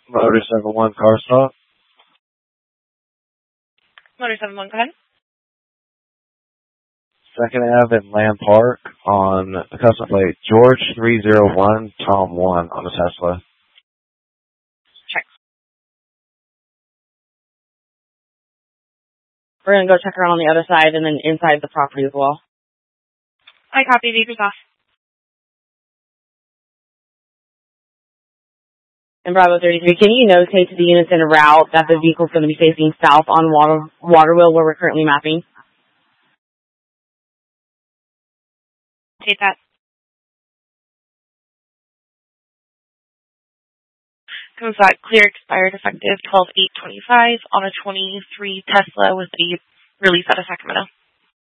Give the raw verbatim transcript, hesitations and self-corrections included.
Motor seven one car stop. Motor seven one, go ahead. Second Ave in Land Park on a custom plate. George three zero one, Tom one on the Tesla. Check. We're going to go check around on the other side and then inside the property as well. I copy. Vapors off. And Bravo thirty-three, can you notate to the units in a route that the vehicle is going to be facing south on Water Waterwheel where we're currently mapping? Take that. Comes back clear, expired, effective twelve eight twenty-five on a twenty-three Tesla with the release out of Sacramento.